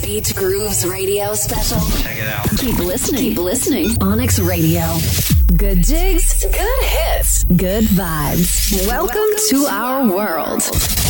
Beach Grooves Radio Special. Check it out. Keep listening. Keep listening. Onyx Radio. Good jigs, good hits, good vibes. Welcome to our world.